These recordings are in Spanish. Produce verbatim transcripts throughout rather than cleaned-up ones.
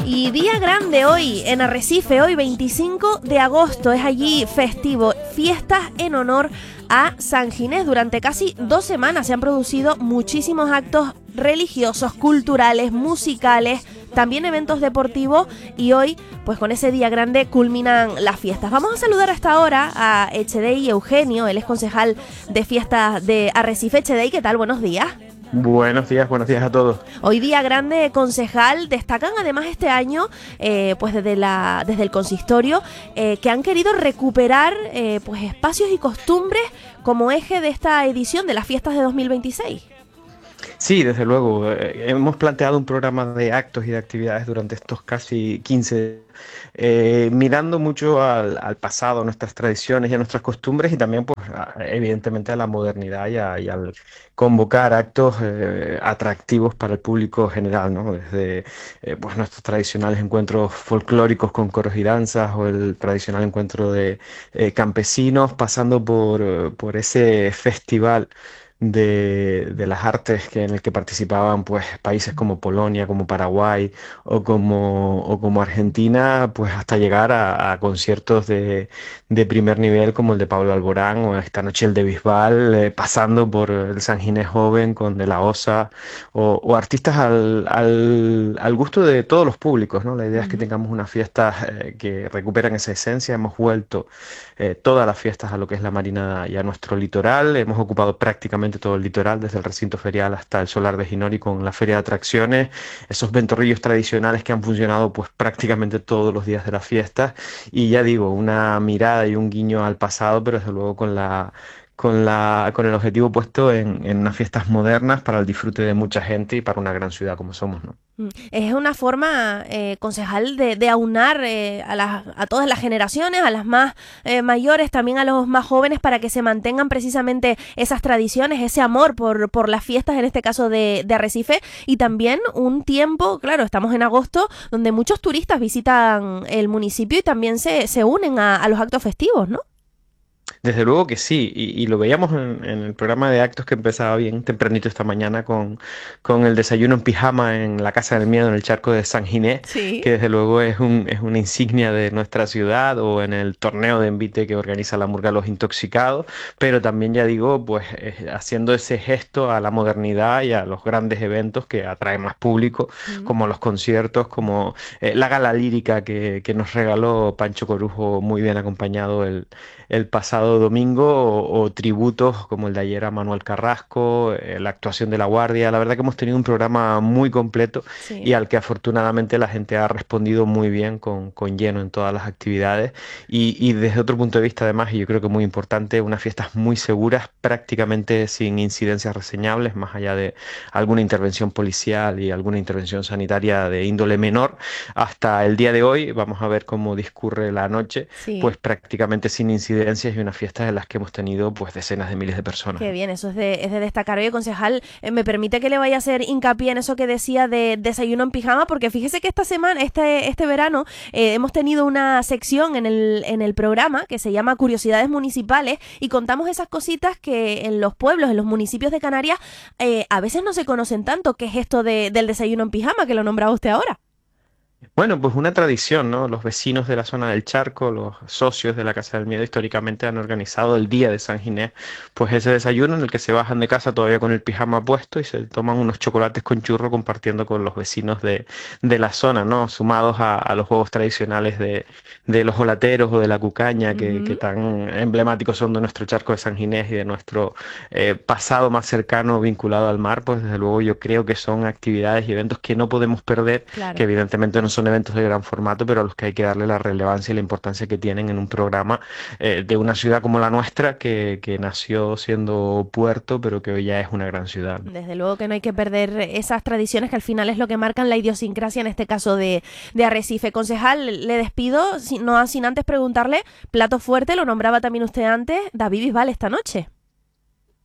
Y día grande hoy en Arrecife, hoy veinticinco de agosto, es allí festivo, fiestas en honor a San Ginés. Durante casi dos semanas se han producido muchísimos actos religiosos, culturales, musicales, también eventos deportivos, y hoy, pues con ese día grande, culminan las fiestas. Vamos a saludar a esta hora a Echedei Eugenio, él es concejal de fiestas de Arrecife. Echedei, ¿qué tal? Buenos días. Buenos días, buenos días a todos. Hoy día grande, concejal. Destacan además este año, eh, pues desde la desde el consistorio, eh, que han querido recuperar eh, pues espacios y costumbres como eje de esta edición de las fiestas de dos mil veintiséis. Sí, desde luego. Eh, hemos planteado un programa de actos y de actividades durante estos casi quince, eh, mirando mucho al, al pasado, a nuestras tradiciones y a nuestras costumbres, y también, pues, a, evidentemente, a la modernidad y, a, y al convocar actos eh, atractivos para el público general, ¿no? Desde eh, pues, nuestros tradicionales encuentros folclóricos con coros y danzas, o el tradicional encuentro de eh, campesinos, pasando por, eh, por ese festival de, de las artes que, en el que participaban, pues, países como Polonia, como Paraguay o como, o como Argentina, pues hasta llegar a, a conciertos de, de primer nivel como el de Pablo Alborán, o esta noche el de Bisbal, eh, pasando por el San Ginés Joven con De La Osa, o, o artistas al, al, al gusto de todos los públicos, ¿no? La idea es que tengamos unas fiestas eh, que recuperan esa esencia. Hemos vuelto eh, todas las fiestas a lo que es la Marina y a nuestro litoral. Hemos ocupado prácticamente todo el litoral, desde el recinto ferial hasta el Solar de Ginori, con la feria de atracciones, esos ventorrillos tradicionales que han funcionado pues prácticamente todos los días de las fiestas. Y ya digo, una mirada y un guiño al pasado, pero desde luego con la con la con el objetivo puesto en, en unas fiestas modernas para el disfrute de mucha gente y para una gran ciudad como somos, ¿no? Es una forma, eh, concejal, de, de aunar eh, a, las, a todas las generaciones, a las más eh, mayores, también a los más jóvenes, para que se mantengan precisamente esas tradiciones, ese amor por, por las fiestas, en este caso de, de Arrecife, y también un tiempo, claro, estamos en agosto, donde muchos turistas visitan el municipio y también se, se unen a, a los actos festivos, ¿no? Desde luego que sí, y, y lo veíamos en, en el programa de actos que empezaba bien tempranito esta mañana con, con el desayuno en pijama en la Casa del Miedo, en el charco de San Ginés, Sí. que desde luego es, un, es una insignia de nuestra ciudad, o en el torneo de envite que organiza la Murga Los Intoxicados, pero también, ya digo, pues eh, haciendo ese gesto a la modernidad y a los grandes eventos que atraen más público, Mm. como los conciertos, como eh, la gala lírica que, que nos regaló Pancho Corujo, muy bien acompañado el, el pasado domingo, o, o tributos como el de ayer a Manuel Carrasco, eh, la actuación de La Guardia. La verdad que hemos tenido un programa muy completo, Sí. y al que afortunadamente la gente ha respondido muy bien, con, con lleno en todas las actividades, y, y desde otro punto de vista, además, y yo creo que muy importante, unas fiestas muy seguras, prácticamente sin incidencias reseñables, más allá de alguna intervención policial y alguna intervención sanitaria de índole menor. Hasta el día de hoy, vamos a ver cómo discurre la noche, Sí. pues prácticamente sin incidencias, y unas fiestas en las que hemos tenido pues decenas de miles de personas. Qué bien, eso es de, es de destacar. Oye, concejal, eh, me permite que le vaya a hacer hincapié en eso que decía de desayuno en pijama, porque fíjese que esta semana, este, este verano, eh, hemos tenido una sección en el, en el programa que se llama Curiosidades Municipales, y contamos esas cositas que en los pueblos, en los municipios de Canarias, eh, a veces no se conocen tanto. ¿Qué es esto de, del desayuno en pijama, que lo nombraba usted ahora? Bueno, pues una tradición, ¿no? Los vecinos de la zona del Charco, los socios de la Casa del Miedo, históricamente han organizado el día de San Ginés, pues ese desayuno en el que se bajan de casa todavía con el pijama puesto y se toman unos chocolates con churro, compartiendo con los vecinos de, de la zona, ¿no? Sumados a, a los juegos tradicionales de, de los olateros o de la cucaña, que, que Ujú. tan emblemáticos son de nuestro Charco de San Ginés y de nuestro eh, pasado más cercano vinculado al mar. Pues desde luego yo creo que son actividades y eventos que no podemos perder, Claro. que evidentemente no son eventos de gran formato, pero a los que hay que darle la relevancia y la importancia que tienen en un programa eh, de una ciudad como la nuestra, que, que nació siendo puerto, pero que hoy ya es una gran ciudad, ¿no? Desde luego que no hay que perder esas tradiciones que al final es lo que marcan la idiosincrasia, en este caso de, de Arrecife. Concejal, le despido, si- no sin antes preguntarle, plato fuerte, lo nombraba también usted antes, David Bisbal esta noche.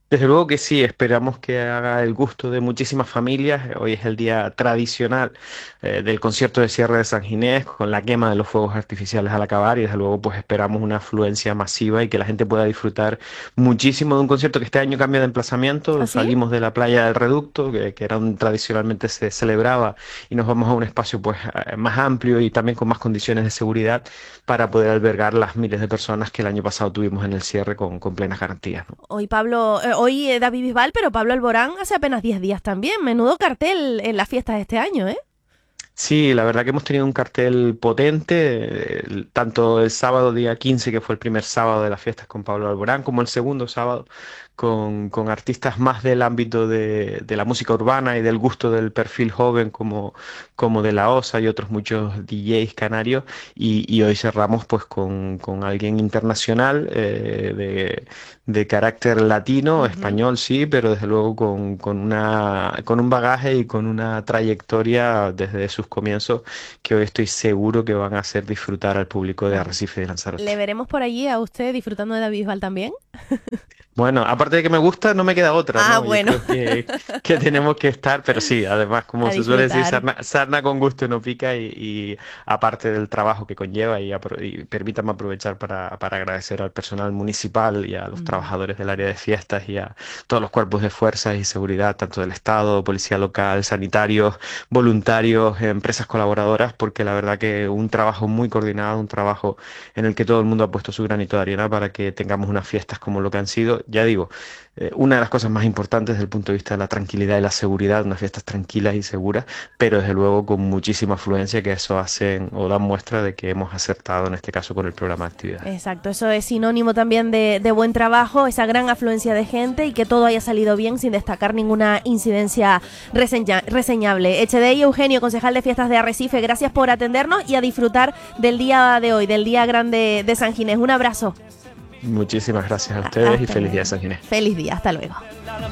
Desde luego que sí, esperamos que haga el gusto de muchísimas familias. Hoy es el día tradicional eh, del concierto de cierre de San Ginés, con la quema de los fuegos artificiales al acabar, y desde luego pues esperamos una afluencia masiva y que la gente pueda disfrutar muchísimo de un concierto que este año cambia de emplazamiento. ¿Así? Salimos de la playa del Reducto, que, que era donde tradicionalmente se celebraba, y nos vamos a un espacio pues eh, más amplio y también con más condiciones de seguridad para poder albergar las miles de personas que el año pasado tuvimos en el cierre con, con plenas garantías, ¿no? Hoy Pablo, eh, hoy eh, David Bisbal, pero Pablo Alborán hace apenas diez días también. Menudo cartel en las fiestas de este año, ¿eh? Sí, la verdad que hemos tenido un cartel potente, el- tanto el sábado día quince, que fue el primer sábado de las fiestas con Pablo Alborán, como el segundo sábado con, con artistas más del ámbito de, de la música urbana y del gusto del perfil joven, como, como de La Osa y otros muchos D Js canarios. Y, y hoy cerramos pues con, con alguien internacional, eh, de, de carácter latino, Ujú. español sí, pero desde luego con, con una, con un bagaje y con una trayectoria desde sus comienzos que hoy estoy seguro que van a hacer disfrutar al público de Bueno, Arrecife y de ¿le Lanzarote. veremos por allí a usted disfrutando de David Bisbal también? Bueno, aparte de que me gusta, no me queda otra, Ah, ¿no? Yo bueno, creo que, que tenemos que estar, pero sí, además, como a se suele decir, disfrutar. sarna, sarna con gusto no pica, y, y aparte del trabajo que conlleva, y, apro- y permítame aprovechar para, para agradecer al personal municipal y a los Mm. trabajadores del área de fiestas y a todos los cuerpos de fuerzas y seguridad, tanto del Estado, policía local, sanitarios, voluntarios, empresas colaboradoras, porque la verdad que un trabajo muy coordinado, un trabajo en el que todo el mundo ha puesto su granito de arena para que tengamos unas fiestas como lo que han sido, ya digo, eh, una de las cosas más importantes desde el punto de vista de la tranquilidad y la seguridad, unas fiestas tranquilas y seguras, pero desde luego con muchísima afluencia, que eso hacen o dan muestra de que hemos acertado en este caso con el programa de actividades. Exacto, eso es sinónimo también de, de buen trabajo, esa gran afluencia de gente y que todo haya salido bien sin destacar ninguna incidencia reseña- reseñable. Echedei Eugenio, concejal de fiestas de Arrecife, gracias por atendernos y a disfrutar del día de hoy, del día grande de San Ginés. Un abrazo. Muchísimas gracias a A- ustedes y Hasta feliz día de luego. San Ginés. Feliz día, hasta luego.